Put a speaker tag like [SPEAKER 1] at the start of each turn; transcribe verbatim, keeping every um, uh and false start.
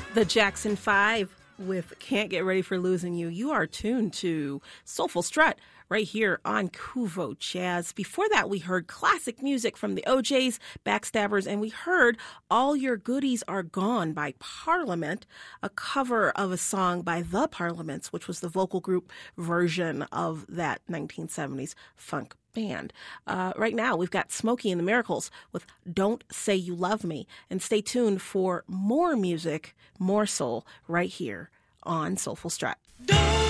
[SPEAKER 1] The Jackson Five with Can't Get Ready for Losing You. You are tuned to Soulful Strut right here on Kuvo Jazz. Before that, we heard classic music from the O Js, Backstabbers, and we heard All Your Goodies Are Gone by Parliament, a cover of a song by The Parliaments, which was the vocal group version of that nineteen seventies funk band. Uh, right now, we've got Smokey and the Miracles with Don't Say You Love Me. And stay tuned for more music, more soul, right here on Soulful Strut.
[SPEAKER 2] Don't